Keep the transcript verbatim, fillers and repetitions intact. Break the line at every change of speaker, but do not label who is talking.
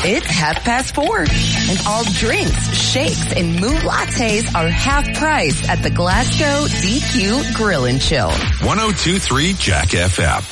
It's half past four, and all drinks, shakes, and mood lattes are half price at the Glasgow D Q Grill and Chill.
one oh two point three Jack F M.